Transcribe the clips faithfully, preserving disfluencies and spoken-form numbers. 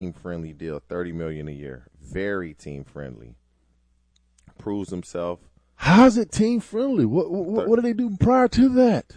team-friendly deal, thirty million dollars a year. Very team-friendly. Proves himself. How's it team-friendly? What, what, what did they do prior to that?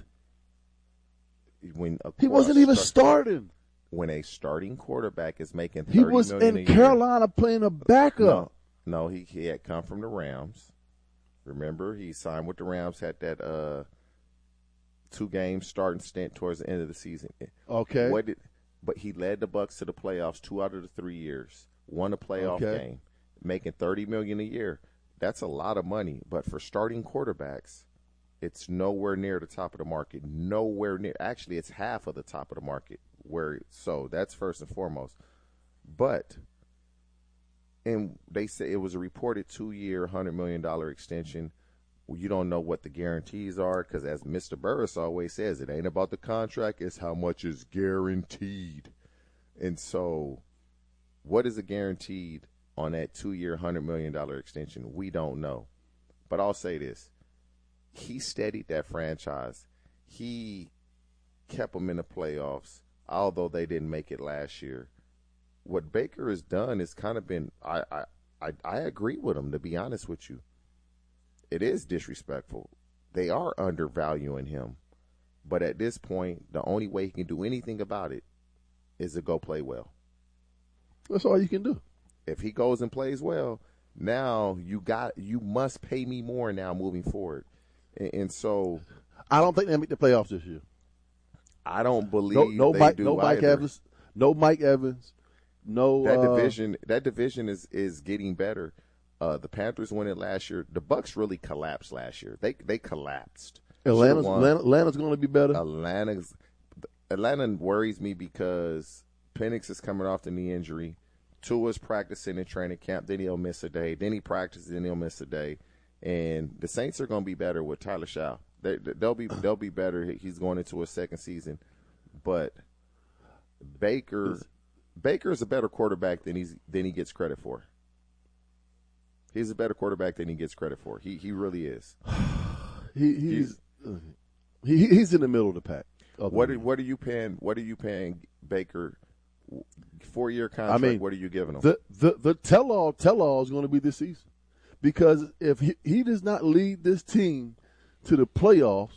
When he wasn't even start, starting. When a starting quarterback is making thirty he was million in a Carolina year, playing a backup. No, no he, he had come from the Rams. Remember, he signed with the Rams, had that uh, two-game starting stint towards the end of the season. Okay. What did? But he led the Bucs to the playoffs two out of the three years. Won a playoff okay. game, making thirty million dollars a year. That's a lot of money. But for starting quarterbacks, it's nowhere near the top of the market. Nowhere near. Actually, it's half of the top of the market. Where so that's first and foremost. But and they say it was a reported two-year, one hundred million dollars extension. Well, you don't know what the guarantees are because, as Mister Burris always says, it ain't about the contract, it's how much is guaranteed. And so what is a guaranteed on that two-year, one hundred million dollars extension? We don't know. But I'll say this. He steadied that franchise. He kept them in the playoffs, although they didn't make it last year. What Baker has done has kind of been I, I, I, I agree with him, to be honest with you. It is disrespectful. They are undervaluing him. But at this point, the only way he can do anything about it is to go play well. That's all you can do. If he goes and plays well, now you got you must pay me more now moving forward. And, and so I don't think they make the playoffs this year. I don't believe no, no they Mike, do no Mike either. Evans, no Mike Evans, no that uh, division. That division is is getting better. Uh, the Panthers won it last year. The Bucs really collapsed last year. They they collapsed. Atlanta's, Atlanta, Atlanta's going to be better. Atlanta's Atlanta worries me because Penix is coming off the knee injury. Tua's practicing in training camp. Then he'll miss a day. Then he practices. Then he'll miss a day. And the Saints are going to be better with Tyler Shaw. They, they'll be they'll be better. He's going into his second season, but Baker Baker is a better quarterback than he's than he gets credit for. He's a better quarterback than he gets credit for. He he really is. he he's, he's he, he's in the middle of the pack. What are, what are you paying? What are you paying Baker? Four year contract. I mean, what are you giving him? The the the tell all tell all is going to be this season, because if he, he does not lead this team to the playoffs,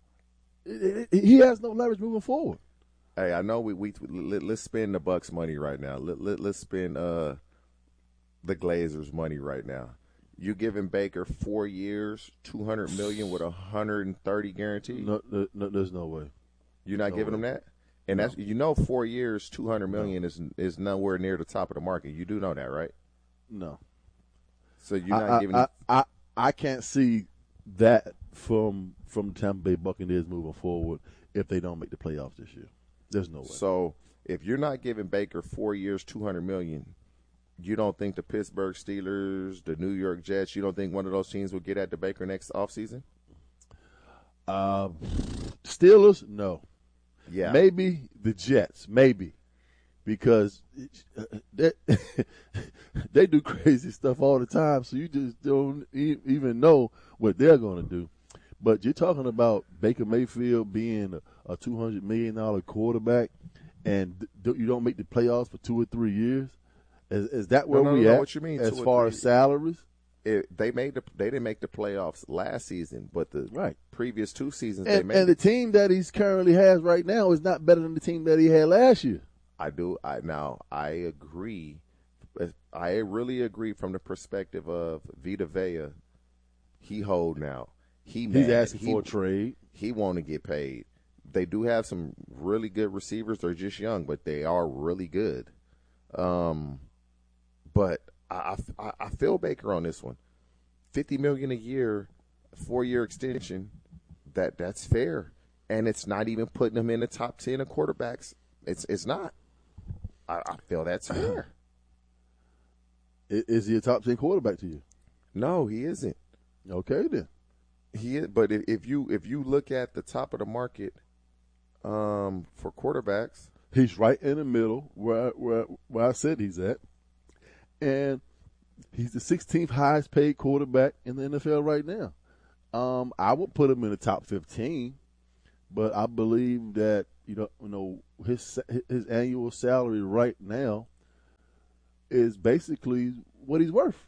it, it, he has no leverage moving forward. Hey, I know we we let, let's spend the Bucks money right now. Let, let let's spend uh the Glazers money right now. You giving Baker four years, two hundred million with a hundred and thirty guaranteed? No, no, no, there's no way. You're not no giving way. him that, and no. that's you know four years, two hundred million no. is is nowhere near the top of the market. You do know that, right? No. So you're not I, giving. I, I, I I can't see that from from the Tampa Bay Buccaneers moving forward if they don't make the playoffs this year. There's no way. So if you're not giving Baker four years, two hundred million, you don't think the Pittsburgh Steelers, the New York Jets, you don't think one of those teams will get at the Baker next offseason? Uh, Steelers, no. Yeah. Maybe the Jets, maybe, because they, they do crazy stuff all the time, so you just don't even know what they're going to do. But you're talking about Baker Mayfield being a, a two hundred million dollars quarterback, and th- you don't make the playoffs for two or three years? Is, is that where no, no, we no, at what you mean, as far as salaries? It, they made the they didn't make the playoffs last season, but the right. previous two seasons and, they made. And the team that he's currently has right now is not better than the team that he had last year. I do. I now I agree. I really agree from the perspective of Vita Vea. He hold now. He he's mad. asking he, for a trade. He want to get paid. They do have some really good receivers. They're just young, but they are really good. Um, but I, I, I feel Baker on this one. Fifty million a year, four year extension. That that's fair, and it's not even putting him in the top ten of quarterbacks. It's it's not. I, I feel that's fair. Is he a top ten quarterback to you? No, he isn't. Okay, then. He is, but if you if you look at the top of the market, um, for quarterbacks, he's right in the middle where where where I said he's at, and he's the sixteenth highest paid quarterback in the N F L right now. Um, I would put him in the top fifteen, but I believe that you know you know his his annual salary right now is basically what he's worth.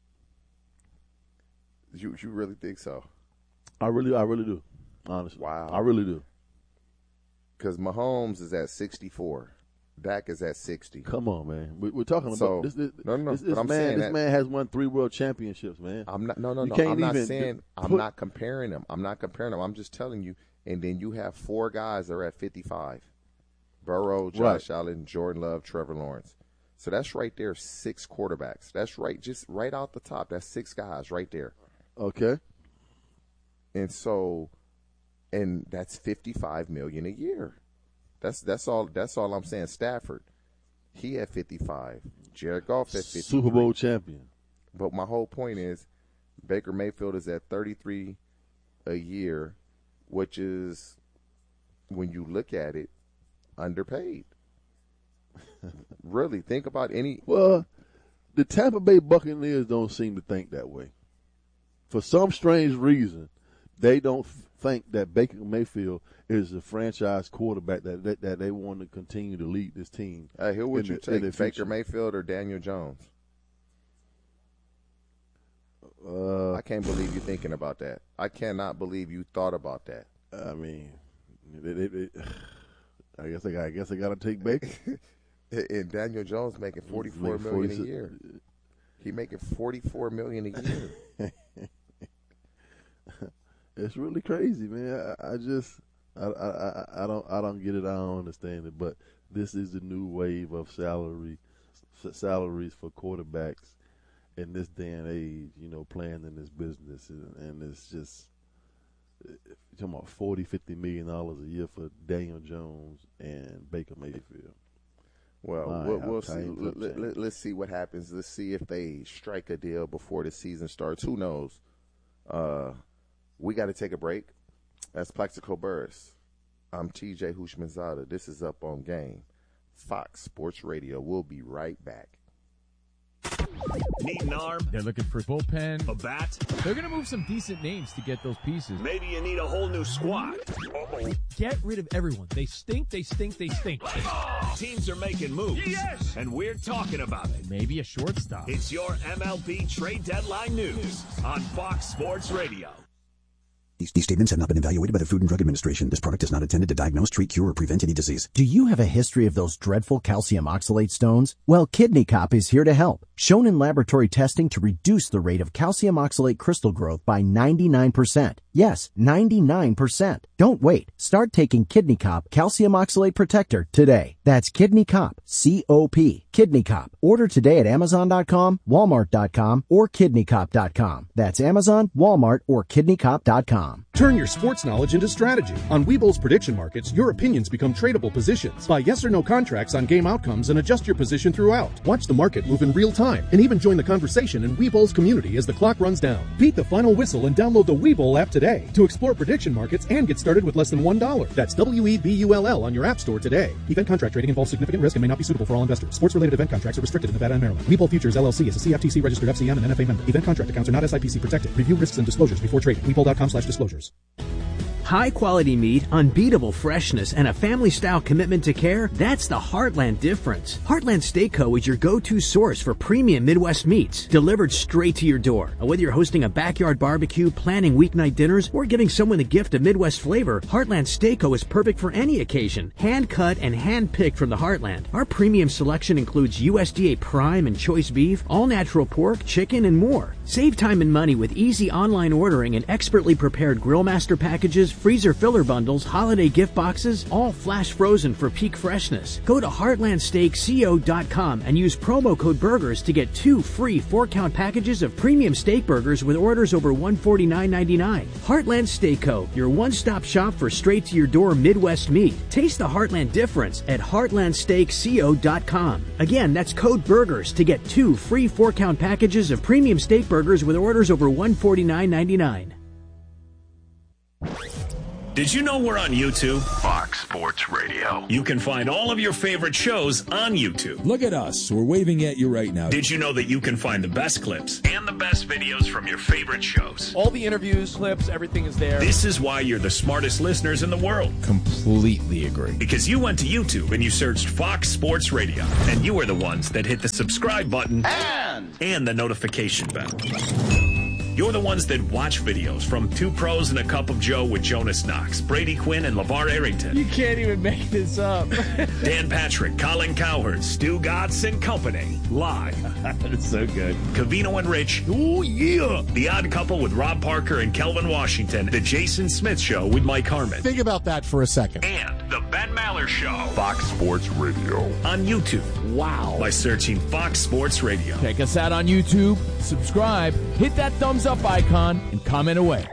You you really think so? I really, I really do. Honestly, wow, I really do. Because Mahomes is at sixty-four, Dak is at sixty. Come on, man. We, we're talking so, about this. this no, no, no. This, this but I'm man, saying this that, man has won three world championships, man. I'm not. No, no, you no. Can't I'm not even saying. do, I'm put, not comparing them. I'm not comparing them. I'm just telling you. And then you have four guys that are at fifty-five: Burrow, Josh right. Allen, Jordan Love, Trevor Lawrence. So that's right there, six quarterbacks. That's right, just right out the top. That's six guys right there. Okay. And so, and that's fifty-five million a year. That's that's all. That's all I'm saying. Stafford, he had fifty-five. Jared Goff at fifty-three. Super Bowl champion. But my whole point is, Baker Mayfield is at thirty-three a year, which is, when you look at it, underpaid. Really, think about any. Well, the Tampa Bay Buccaneers don't seem to think that way. For some strange reason, they don't think that Baker Mayfield is a franchise quarterback that that, that they want to continue to lead this team. Uh, who would you the, take, Baker Mayfield or Daniel Jones? Uh, I can't believe you're thinking about that. I cannot believe you thought about that. I mean, it, it, it, I guess I got. I guess I got to take Baker. And Daniel Jones making forty-four million a year. He making forty-four million a year. It's really crazy, man. I, I just, I, I, I don't, I don't get it. I don't understand it. But this is the new wave of salary, salaries for quarterbacks in this day and age. You know, playing in this business, and, and it's just, you're talking about forty, fifty million dollars a year for Daniel Jones and Baker Mayfield. Well, My, we'll, we'll see. Let, let, let, let's see what happens. Let's see if they strike a deal before the season starts. Who knows? Uh, we got to take a break. That's Plaxico Burris. I'm T J Hushmanzada. This is Up on Game, Fox Sports Radio. We'll be right back. Need an arm? They're looking for a bullpen. A bat? They're going to move some decent names to get those pieces. Maybe you need a whole new squad. Uh-oh. Get rid of everyone. They stink, they stink, they stink. Teams are making moves. Yes! And we're talking about it. Maybe a shortstop. It's your M L B trade deadline news on Fox Sports Radio. These, these statements have not been evaluated by the Food and Drug Administration. This product is not intended to diagnose, treat, cure, or prevent any disease. Do you have a history of those dreadful calcium oxalate stones? Well, Kidney Cop is here to help. Shown in laboratory testing to reduce the rate of calcium oxalate crystal growth by ninety-nine percent. Yes, ninety-nine percent. Don't wait. Start taking Kidney Cop Calcium Oxalate Protector today. That's Kidney Cop, C O P, Kidney Cop. Order today at Amazon dot com, Walmart dot com, or Kidney Cop dot com. That's Amazon, Walmart, or Kidney Cop dot com. Turn your sports knowledge into strategy. On Webull's prediction markets, your opinions become tradable positions. Buy yes or no contracts on game outcomes and adjust your position throughout. Watch the market move in real time and even join the conversation in Webull's community as the clock runs down. Beat the final whistle and download the Webull app today to explore prediction markets and get started with less than one dollar. That's W E B U L L on your app store today. Event contract trading involves significant risk and may not be suitable for all investors. Sports-related event contracts are restricted in Nevada and Maryland. Webull Futures L L C is a C F T C registered F C M and N F A member. Event contract accounts are not S I P C protected. Review risks and disclosures before trading. Webull dot com slash disclosures. High-quality meat, unbeatable freshness, and a family-style commitment to care, that's the Heartland difference. Heartland Steak Co. is your go-to source for premium Midwest meats, delivered straight to your door. Whether you're hosting a backyard barbecue, planning weeknight dinners, or giving someone a gift of Midwest flavor, Heartland Steak Co. is perfect for any occasion. Hand-cut and hand-picked from the Heartland. Our premium selection includes U S D A prime and choice beef, all-natural pork, chicken, and more. Save time and money with easy online ordering and expertly prepared Grillmaster packages, freezer filler bundles, holiday gift boxes, all flash frozen for peak freshness. Go to heartland steak co dot com and use promo code BURGERS to get two free four-count packages of premium steak burgers with orders over one hundred forty-nine ninety-nine. Heartland Steak Co., your one-stop shop for straight-to-your-door Midwest meat. Taste the Heartland difference at heartland steak co dot com. Again, that's code BURGERS to get two free four-count packages of premium steak burgers with orders over one hundred forty-nine ninety-nine. Did you know we're on YouTube? Fox Sports Radio. You can find all of your favorite shows on YouTube. Look at us. We're waving at you right now. Did you know that you can find the best clips and the best videos from your favorite shows? All the interviews, clips, everything is there. This is why you're the smartest listeners in the world. Completely agree. Because you went to YouTube and you searched Fox Sports Radio, and you are the ones that hit the subscribe button and, and the notification bell. You're the ones that watch videos from Two Pros and a Cup of Joe with Jonas Knox, Brady Quinn, and LeVar Arrington. You can't even make this up. Dan Patrick, Colin Cowherd, Stu Gatz and Company. Live. That's so good. Covino and Rich. Oh, yeah. The Odd Couple with Rob Parker and Kelvin Washington. The Jason Smith Show with Mike Harmon. Think about that for a second. And The Ben Maller Show. Fox Sports Radio. On YouTube. Wow. By searching Fox Sports Radio. Check us out on YouTube. Subscribe. Hit that thumbs up icon and comment away.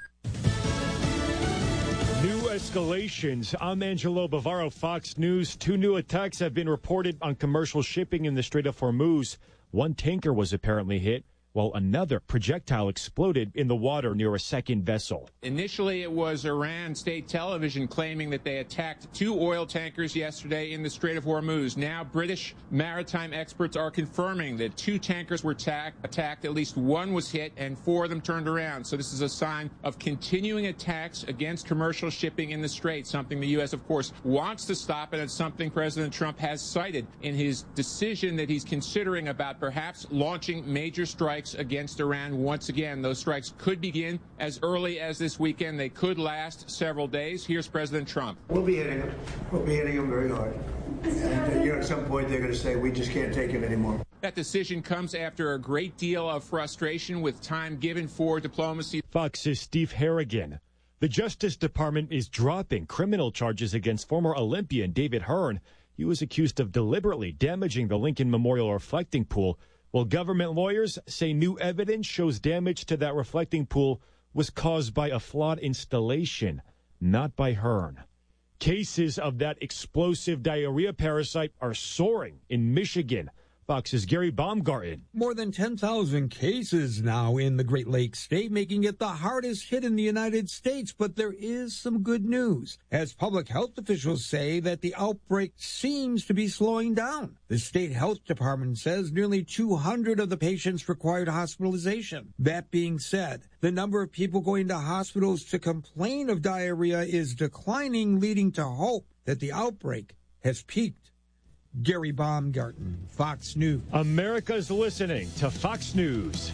New escalations. I'm Angelo Bavaro, Fox News. Two new attacks have been reported on commercial shipping in the Strait of Hormuz. One tanker was apparently hit, while another projectile exploded in the water near a second vessel. Initially, it was Iran state television claiming that they attacked two oil tankers yesterday in the Strait of Hormuz. Now, British maritime experts are confirming that two tankers were attack- attacked, at least one was hit, and four of them turned around. So this is a sign of continuing attacks against commercial shipping in the Strait, something the U S, of course, wants to stop, and it's something President Trump has cited in his decision that he's considering about perhaps launching major strikes against Iran once again. Those strikes could begin as early as this weekend. They could last several days. Here's President Trump. We'll be hitting them. We'll be hitting them very hard. And uh, you know, at some point they're going to say, we just can't take it anymore. That decision comes after a great deal of frustration with time given for diplomacy. Fox's Steve Harrigan. The Justice Department is dropping criminal charges against former Olympian David Hearn. He was accused of deliberately damaging the Lincoln Memorial reflecting pool. Well, government lawyers say new evidence shows damage to that reflecting pool was caused by a flawed installation, not by Hearn. Cases of that explosive diarrhea parasite are soaring in Michigan. Fox's Gary Baumgarten. More than ten thousand cases now in the Great Lakes state, making it the hardest hit in the United States. But there is some good news, as public health officials say that the outbreak seems to be slowing down. The state health department says nearly two hundred of the patients required hospitalization. That being said, the number of people going to hospitals to complain of diarrhea is declining, leading to hope that the outbreak has peaked. Gary Baumgarten, Fox News. America's listening to Fox News.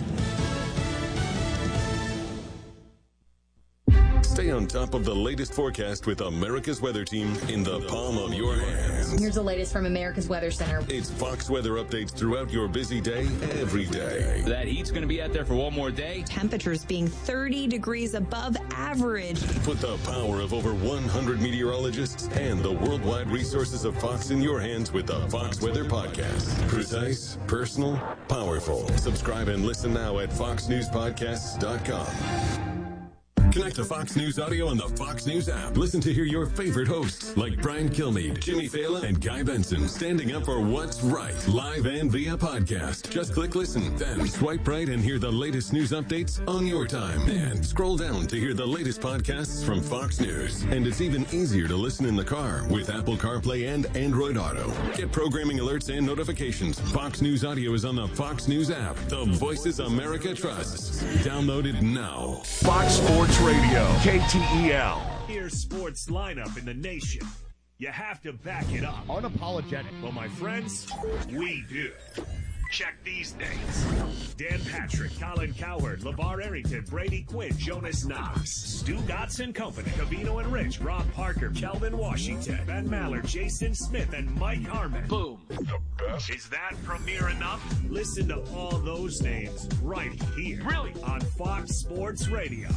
Stay on top of the latest forecast with America's Weather Team in the palm of your hands. Here's the latest from America's Weather Center. It's Fox weather updates throughout your busy day, every day. That heat's going to be out there for one more day. Temperatures being thirty degrees above average. Put the power of over one hundred meteorologists and the worldwide resources of Fox in your hands with the Fox Weather Podcast. Precise, personal, powerful. Subscribe and listen now at fox news podcasts dot com. Connect to Fox News Audio on the Fox News app. Listen to hear your favorite hosts like Brian Kilmeade, Jimmy Fallon, and Guy Benson standing up for what's right, live and via podcast. Just click listen, then swipe right and hear the latest news updates on your time. And scroll down to hear the latest podcasts from Fox News. And it's even easier to listen in the car with Apple CarPlay and Android Auto. Get programming alerts and notifications. Fox News Audio is on the Fox News app. The voices America trusts. Download it now. Fox Sports Radio, K T E L. Here's sports lineup in the nation. You have to back it up. Unapologetic. Well, my friends, we do. Check these names. Dan Patrick, Colin Cowherd, LeVar Arrington, Brady Quinn, Jonas Knox, Stu Gatz and Company, Covino and Rich, Rob Parker, Kelvin Washington, Ben Maller, Jason Smith, and Mike Harmon. Boom. The best. Is that premiere enough? Listen to all those names right here. Really? On Fox Sports Radio.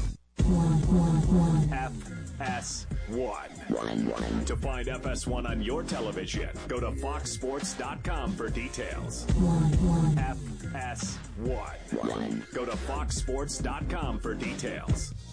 F S one. To find F S one on your television, go to fox sports dot com for details. F S one. Go to fox sports dot com for details.